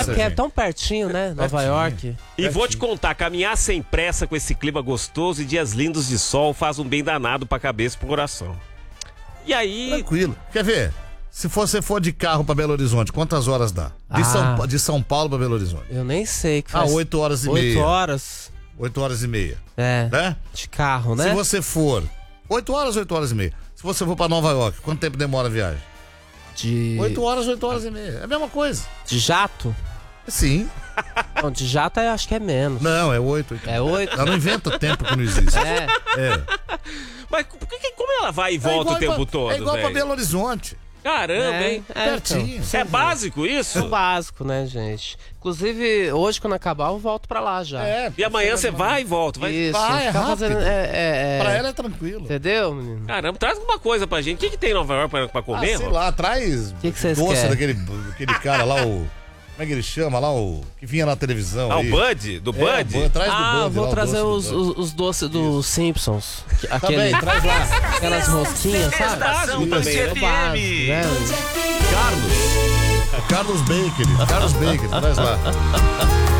É porque é tão pertinho, né? Nova York. E vou te contar, caminhar sem pressa com esse clima gostoso e dias lindos de sol faz um bem danado pra cabeça e pro coração. E aí... Tranquilo. Quer ver? Se você for de carro pra Belo Horizonte, quantas horas dá? De São Paulo pra Belo Horizonte. Eu nem sei que faz. 8 horas e meia. 8 horas. 8 horas e meia. É. Né? De carro, né? Se você for 8 horas e meia. Se você for pra Nova York, quanto tempo demora a viagem? 8 horas e meia. É a mesma coisa. De jato? Sim. Não, de jato eu acho que é menos. Não, é 8. É 8? Ela não inventa tempo que não existe. É. Mas como ela vai e volta o tempo todo, É igual pra velho? Belo Horizonte. Caramba, hein? Pertinho. É básico isso? É básico, né, gente? Inclusive, hoje, quando acabar, eu volto pra lá já. E amanhã você vai e volta. Isso. Vai, é ficar rápido. Pra ela é tranquilo. Entendeu, menino? Caramba, traz alguma coisa pra gente. O que tem em Nova York pra comer? Sei lá, traz que vocês doce querem? daquele cara lá, o... Como é que ele chama lá, o... Que vinha na televisão aí. O Bud? Do Bud? Traz do Bud. Vou lá, trazer o doce do Bud. os doces dos Simpsons. Também, traz lá. Aquelas rosquinhas, sabe? Básico também, É o básico, né? Carlos Baker, traz lá.